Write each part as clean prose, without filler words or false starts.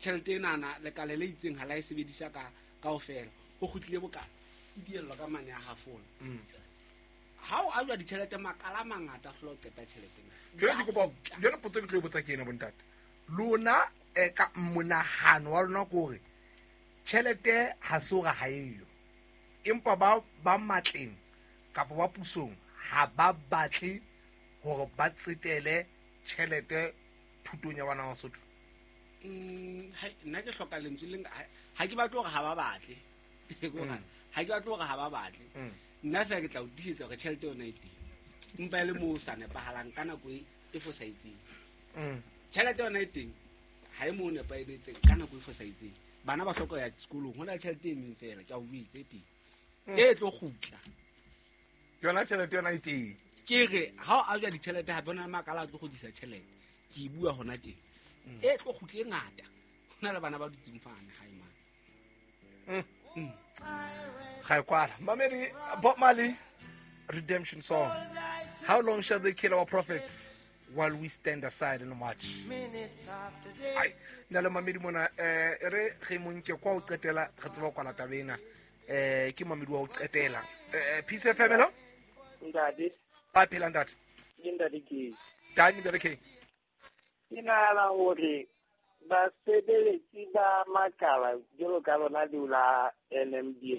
tšhelete nana lekale le itseng ga la e sebedisa kaofela go gotlile bokana e dielelwa ka mane a gafola ha o a ditšhelete makala mangata hlolo keta tšheleteng jona ke kopa jona potso ke tlo botsa ke ena bontate lona ka monahano wa lona gore tšhelete ha se ga ha eyo empa ba matleng kapa ba pusong ha ba batle gore ba tsetele tšhelete thutong ya bana ba Sotho nna ke hloka lentswe le ha ke batle gore ha ba batle ha ke batle gore ha ba batle nna fela ke tla o disetsa gore tšhelete yona e teng empa e le mo sa nepagalang ka nako e fosaetseng tšhelete yona e teng ha e mo nepaeletseng ka nako e fosaetseng bana ba hloka ya sekolong ho na tšhelete e meng fela ke a o buitse teng e tlo gutla yona tšhelete yona e teng ke re ha o a ja ditšhelete ha bona makala a tlo go disa tšhelete ke e bua hona teng e tlo gutle ngata ho na le bana ba dutseng fane ha imane ga kwala mamedi Bob Marley redemption song how long shall they kill our prophets while we stand aside and watch ai na le mamedi mona re ge monke kwa o qetela re tseba kwala tabena ke mamedi wa o qetela Peace FM hello ndadi ba phela ndadi ndadi ke tani ndadi ke ina la hore ba sebeletsi ba makala jelo ka lona dula NMD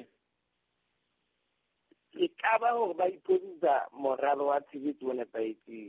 ke ka ba hore ba ipodisa moralo wa tshebetso ne paitsi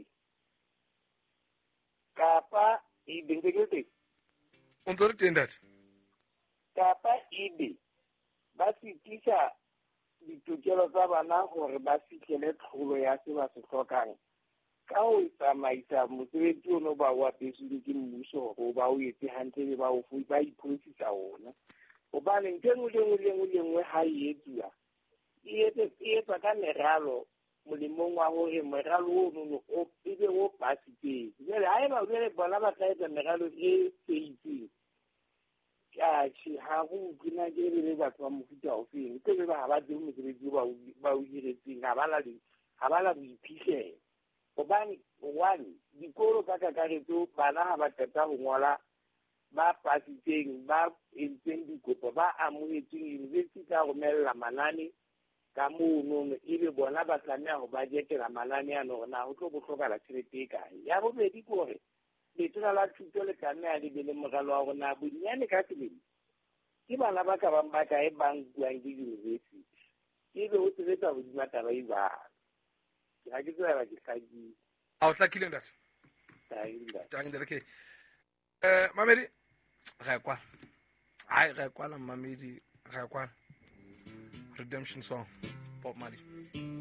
kapa e bengeke o ntse re teng ndadi kapa ebe ba sitisa ditokelo tsa bana hore ba fitlhele tlholo ya se ba se hlokang ka ho tsamaisa mosebetsi ono ba wa pesile ke mmuso go ba o etse hantle ba o fu ba iphosisa ona hobane ntse ngwe ha e etsuwa e etsa ka meralo molemong wa hore meralo ono o ebe o pasitse jele ha e ba jele bona ba tla etsa meralo e seitseng ka chi ha go gina ke le batho ba mofuta o feng ke ba ba di mosebetsi ba o diretseng ha ba la boiphihlelo hobane one dikolo ka kakaretso bana ha ba qeta ho ngola ba pasitseng ba entseng dikopo ba amohetseng university ka romella manane ka mono ile bona ba tlameha ho budgetela manane ya nona ho tlo bohlokala tšhelete e kae ya bobedi ke hore letona la thuto le tlameha le be le moralo wa rona bonyane ka selemo ke bana ba ka bang ba kae bang buang ke university ke be ho sebetsa hodima taba e jwalo ha ke tsela ke hlakile a o hlakile ndadi tani ndadi ke mamedi ga kwa ai ga kwa la mamedi ga kwa redemption song Bob Marley